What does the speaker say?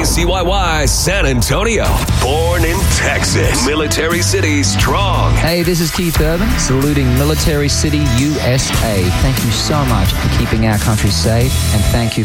KCYY San Antonio. Born in Texas. Military City strong. Hey, this is Keith Urban, saluting Military City, USA. Thank you so much for keeping our country safe, and thank you